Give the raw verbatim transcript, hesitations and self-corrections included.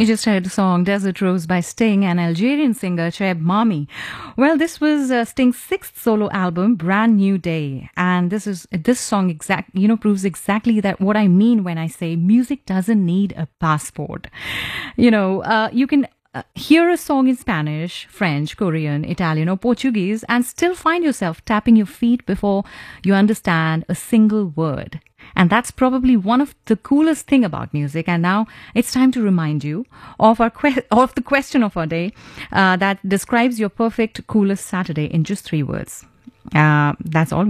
You just heard the song Desert Rose by Sting and Algerian singer Cheb Mami. Well, this was uh, Sting's sixth solo album, Brand New Day. And this is this song exact, you know, proves exactly that what I mean when I say music doesn't need a passport. You know, uh, you can uh, hear a song in Spanish, French, Korean, Italian, or Portuguese and still find yourself tapping your feet before you understand a single word. And that's probably one of the coolest thing about music. And now it's time to remind you of our que- of the question of our day uh, that describes your perfect coolest Saturday in just three words. Uh, that's all.